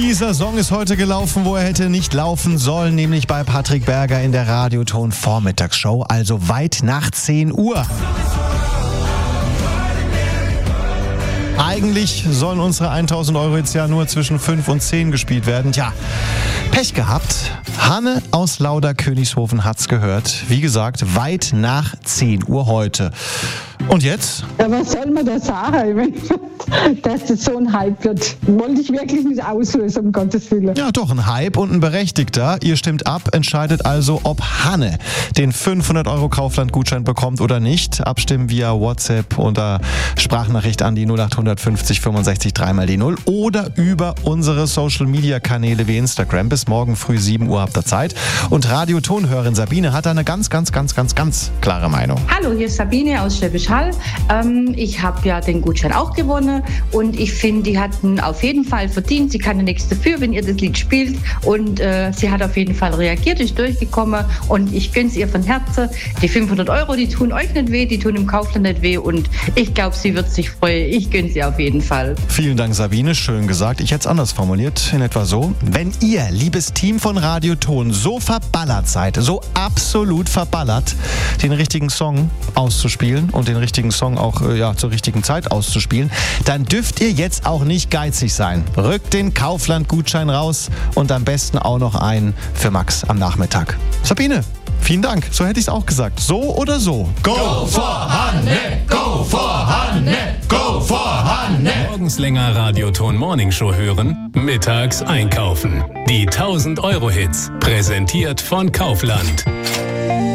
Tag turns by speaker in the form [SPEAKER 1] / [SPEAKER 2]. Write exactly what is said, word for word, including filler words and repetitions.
[SPEAKER 1] Dieser Song ist heute gelaufen, wo er hätte nicht laufen sollen, nämlich bei Patrick Berger in der Radioton Vormittagsshow, also weit nach zehn Uhr. Eigentlich sollen unsere tausend Euro jetzt ja nur zwischen fünf und zehn gespielt werden. Tja, Pech gehabt. Hanne aus Lauder-Königshofen hat's gehört. Wie gesagt, weit nach zehn Uhr heute. Und jetzt?
[SPEAKER 2] Ja, was soll man da sagen, dass das so ein Hype wird? Wollte ich wirklich nicht auslösen, um Gottes Willen.
[SPEAKER 1] Ja, doch, ein Hype und ein berechtigter. Ihr stimmt ab, entscheidet also, ob Hanne den fünfhundert Euro Kaufland-Gutschein bekommt oder nicht. Abstimmen via WhatsApp unter Sprachnachricht an die null acht fünfzig fünfundsechzig dreimal die null oder über unsere Social-Media-Kanäle wie Instagram. Bis morgen früh sieben Uhr habt ihr Zeit. Und Radiotonhörerin Sabine hat da eine ganz, ganz, ganz, ganz, ganz klare Meinung.
[SPEAKER 3] Hallo, hier ist Sabine aus Schwäbisch Hall. Ähm, ich habe ja den Gutschein auch gewonnen und ich finde, die hatten auf jeden Fall verdient. Sie kann ja nichts dafür, wenn ihr das Lied spielt und äh, sie hat auf jeden Fall reagiert, ist durchgekommen und ich gönn's ihr von Herzen. Die fünfhundert Euro, die tun euch nicht weh, die tun im Kaufland nicht weh und ich glaube, sie wird sich freuen. Ich gönn's ihr auf jeden Fall.
[SPEAKER 1] Vielen Dank, Sabine. Schön gesagt. Ich hätte es anders formuliert, in etwa so. Wenn ihr, liebes Team von Radioton, so verballert seid, so absolut verballert, den richtigen Song auszuspielen und den richtigen Song auch äh, ja, zur richtigen Zeit auszuspielen, dann dürft ihr jetzt auch nicht geizig sein. Rückt den Kaufland-Gutschein raus und am besten auch noch einen für Max am Nachmittag. Sabine, vielen Dank. So hätte ich es auch gesagt. So oder so.
[SPEAKER 4] Go for Hanne! Go for Hanne! Go for Hanne!
[SPEAKER 5] Morgens länger Radioton Morning Show hören, mittags einkaufen. Die tausend Euro Hits, präsentiert von Kaufland.